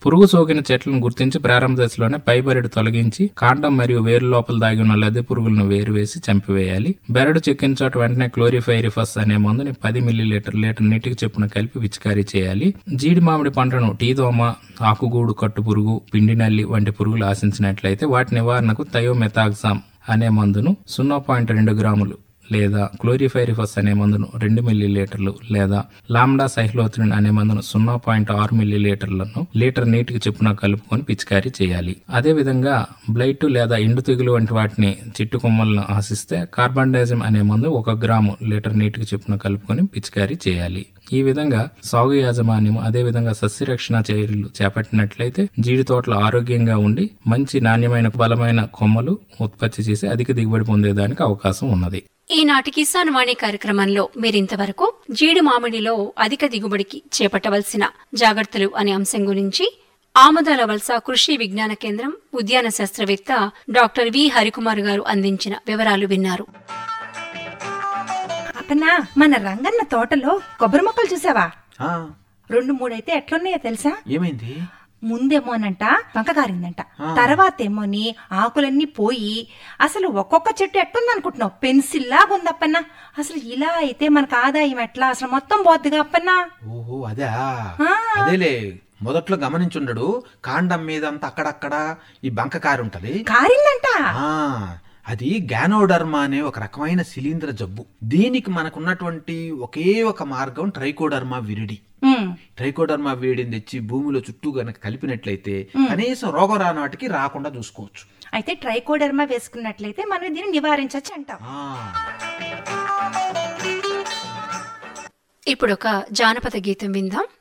పురుగు సోకిన చెట్లను గుర్తించి ప్రారంభ దశలోనే పై బెరడు తొలగించి కాండం మరియు వేరు లోపల దాగి ఉన్న లద్దె పురుగులను వేరువేసి చంపివేయాలి. బెరడు చెక్కిన చోట వెంటనే క్లోరిఫైరిఫస్ అనే మందుని 10 మిల్లీలీటర్ నీటికి చొప్పున కలిపి పిచికారీ చేయాలి. జీడి మామిడి పంటను టీదోమ, ఆకుగూడు కట్టు పురుగు, పిండి నల్లి వంటి పురుగులు ఆశించినట్లయితే వాటి నివారణకు థయోమెథాక్సామ్ అనే మందును 0.2 గ్రాములు లేదా క్లోరిఫైరిఫస్ అనే మందును 2 మిల్లీలీటర్లు లేదా లాంబ్డా సైహ్లోత్రిన్ అనే మందును 0.6 మిల్లీలీటర్లను లీటర్ నీటికి చొప్పున కలుపుకొని పిచికారీ చేయాలి. అదేవిధంగా బ్లైట్ లేదా ఎండు తెగులు వంటి వాటిని చెట్టు కొమ్మలను ఆశిస్తే కార్బండైజం అనే మందు 1 గ్రాము లీటర్ నీటికి చొప్పున కలుపుకొని పిచికారీ చేయాలి. ఈ విధంగా సాగు యాజమాన్యం అదేవిధంగా సస్యరక్షణ చర్యలు చేపట్టినట్లయితే జీడి తోటలు ఆరోగ్యంగా ఉండి మంచి నాణ్యమైన బలమైన కొమ్మలు ఉత్పత్తి చేసి అధిక దిగుబడి పొందేదానికి అవకాశం ఉన్నది. ఈనాటి కిసాన్ వాణి కార్యక్రమంలో మీరింతవరకు జీడి మామిడిలో అధిక దిగుబడికి చేపట్టవలసిన జాగ్రత్తలు అనే అంశం గురించి ఆమదాల వలస కృషి విజ్ఞాన కేంద్రం ఉద్యాన శాస్త్రవేత్త డాక్టర్ వి హరికుమార్ గారు అందించిన వివరాలు విన్నారు. అప్పనా, మన రంగన్న తోటలో కొబ్బరి మొక్కలు చూసావా? 2-3 అయితే ఎట్లున్నాయో తెలుసా? ఏమైంది? ముందేమోనంట వంక కారిందంట, తర్వాత ఏమోని ఆకులన్నీ పోయి అసలు ఒక్కొక్క చెట్టు ఎట్టుందనుకుంటున్నావు, పెన్సిల్ లాగా ఉంది అప్పన్నా. అసలు ఇలా అయితే మనకు ఆదాయం ఎట్లా, అసలు మొత్తం పోద్దిగా అప్పన్నా. ఓహో అదేలే, మొదట్లో గమనించుండడు కాండం మీదంతా అక్కడక్కడ ఈ బంక కారి ఉంటది. కారిందంట. అది గ్యానోడర్మా అనే ఒక రకమైన శిలీంద్ర జబ్బు. దీనికి మనకున్నటువంటి ఒకే ఒక మార్గం ట్రైకోడర్మా విరిడి. ట్రైకోడర్మా విరిడిని తెచ్చి భూమిలో చుట్టూ గనక కలిపినట్లయితే కనీసం రోగం రానాటికి రాకుండా చూసుకోవచ్చు. అయితే ట్రైకోడర్మా వేసుకున్నట్లయితే మనం దీన్ని నివారించవచ్చు అంటాం. ఇప్పుడు ఒక జానపద గీతం విందాం.